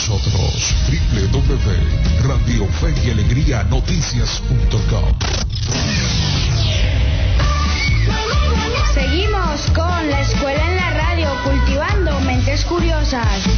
nosotros. www.radiofeyalegrianoticias.com. Seguimos con la escuela en la radio, cultivando mentes curiosas.